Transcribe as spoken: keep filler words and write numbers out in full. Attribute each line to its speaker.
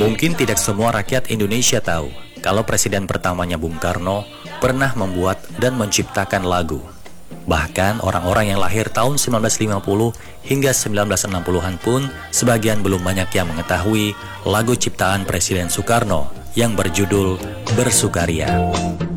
Speaker 1: Mungkin tidak semua rakyat Indonesia tahu kalau presiden pertamanya Bung Karno pernah membuat dan menciptakan lagu. Bahkan orang-orang yang lahir tahun sembilan belas lima puluh hingga sembilan belas enam puluhan pun sebagian belum banyak yang mengetahui lagu ciptaan Presiden Soekarno yang berjudul Bersukaria.